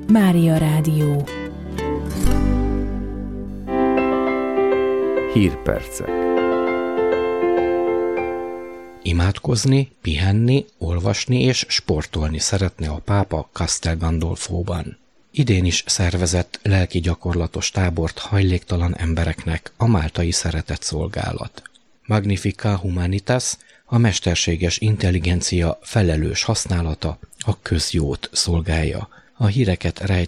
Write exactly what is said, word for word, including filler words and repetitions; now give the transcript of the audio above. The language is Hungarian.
Mária Rádió. Hírpercek. Imádkozni, pihenni, olvasni és sportolni szeretne a pápa Castel Gandolfóban. Idén is szervezett lelki gyakorlatos tábort hajléktalan embereknek a máltai szeretetszolgálat. Magnifica Humanitas, a mesterséges intelligencia felelős használata a közjót szolgálja. A híreket Rejt